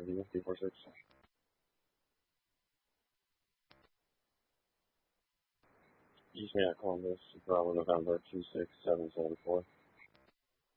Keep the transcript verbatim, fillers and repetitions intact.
review, three four six. East Mayor Columbus, Bravo November two six seven seven four.